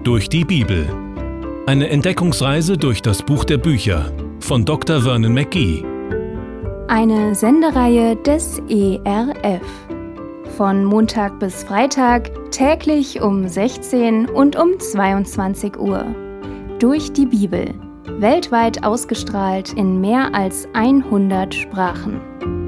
Durch die Bibel. Eine Entdeckungsreise durch das Buch der Bücher von Dr. Vernon McGee. Eine Sendereihe des ERF. Von Montag bis Freitag täglich um 16 und um 22 Uhr. Durch die Bibel. Weltweit ausgestrahlt in mehr als 100 Sprachen.